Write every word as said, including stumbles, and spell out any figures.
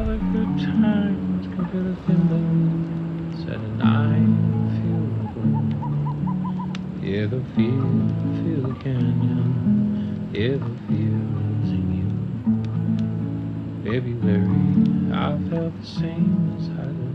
all the good times can feel the thin blows at a night feel the glow. Yeah, the feel, feel the canyon. Yeah, the feels in you. February, I felt the same as I do.